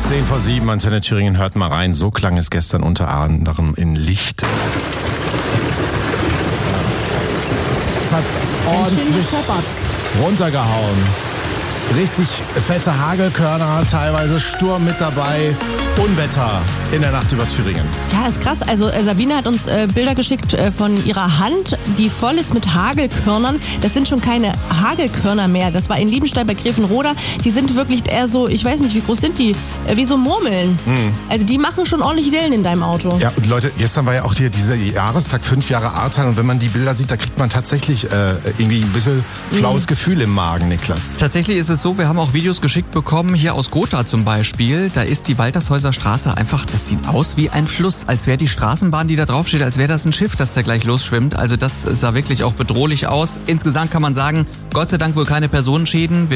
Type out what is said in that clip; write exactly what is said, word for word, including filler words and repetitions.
zehn vor sieben, Antenne Thüringen, hört mal rein. So klang es gestern unter anderem in Licht. Es hat ordentlich runtergehauen. Richtig fette Hagelkörner, teilweise Sturm mit dabei. Unwetter in der Nacht über Thüringen. Ja, das ist krass. Also äh, Sabine hat uns äh, Bilder geschickt äh, von ihrer Hand, die voll ist mit Hagelkörnern. Das sind schon keine Hagelkörner mehr. Das war in Liebenstein bei Grevenroda. Die sind wirklich eher so, ich weiß nicht, wie groß sind die? Äh, wie so Murmeln. Mhm. Also die machen schon ordentlich Wellen in deinem Auto. Ja, und Leute, gestern war ja auch hier dieser Jahrestag, fünf Jahre Ahrtal. Und wenn man die Bilder sieht, da kriegt man tatsächlich äh, irgendwie ein bisschen flaues mhm. Gefühl im Magen, Niklas. Tatsächlich ist es so, wir haben auch Videos geschickt bekommen, hier aus Gotha zum Beispiel. Da ist die Waltershäuser Straße einfach, das sieht aus wie ein Fluss, als wäre die Straßenbahn, die da drauf steht, als wäre das ein Schiff, das da gleich losschwimmt. Also das sah wirklich auch bedrohlich aus. Insgesamt kann man sagen, Gott sei Dank wohl keine Personenschäden. Wir